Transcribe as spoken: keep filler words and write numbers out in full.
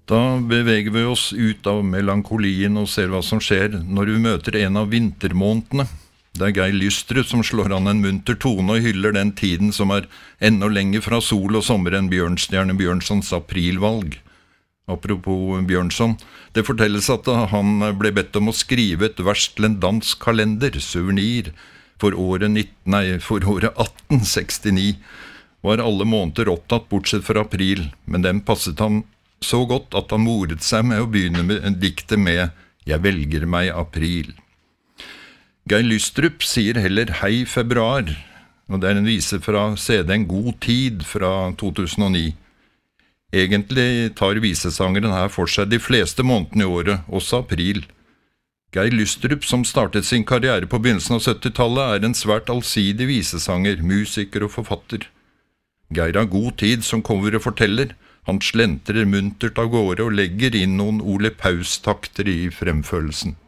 Da beveger vi oss ut av melankolien og ser hva som skjer når vi møter en av vintermånedene. Det er Geir Lystrup som slår an en munter tone og hyller den tiden som er enda lenger fra sol og sommer enn Bjørnstjerne Bjørnsons aprilvalg. Apropos Bjørnson, det fortelles at han ble bedt om å skrive et vers til en dansk kalender, souvenir, for året, nitten, nei, for året atten sekstini, var alle måneder opptatt bortsett fra april, men den passet han så godt at han moret seg med å begynne med en dikte med «Jeg velger meg april». Geir Lystrup sier heller «Hei februar», og det er en vise fra C D-en God tid fra to tusen og ni. Egentlig tar visesangeren her for seg de fleste månedene i året, også april. Geir Lystrup, som startet sin karriere på begynnelsen av syttitallet, er en svært allsidig visesanger, musiker og forfatter. Geir har god tid som coveret forteller. Han slentrer muntert av gårde og legger inn noen Ole Paus-takter i fremfølelsen.